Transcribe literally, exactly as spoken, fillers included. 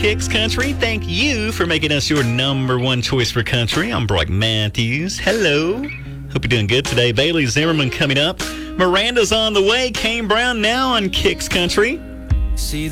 Kicks Country. Thank you for making us your number one choice for country. I'm Brock Matthews. Hello. Hope you're doing good today. Bailey Zimmerman coming up. Miranda's on the way. Kane Brown now on Kicks Country. See